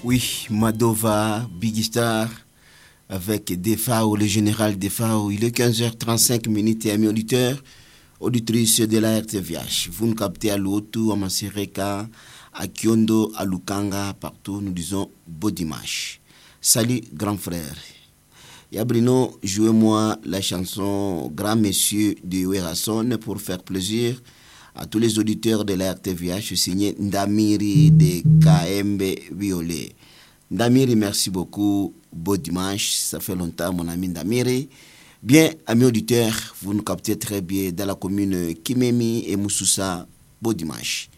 Oui, Madova, Biggie Star, avec Defao, le général Defao. Il est 15h35 et amis auditeurs, auditrices de la RTVH. Vous nous captez à Luotu, à Masereka, à Kyondo, à Lukanga, partout. Nous disons beau dimanche. Salut, grand frère. Yabrino, jouez-moi la chanson Grand Monsieur de Werason pour faire plaisir à tous les auditeurs de la RTVH, signé Ndamiri de KMB Violet. Ndamiri, merci beaucoup. Beau dimanche. Ça fait longtemps, mon ami Ndamiri. Bien, amis auditeurs, vous nous captez très bien dans la commune Kimemi et Moussoussa. Beau dimanche.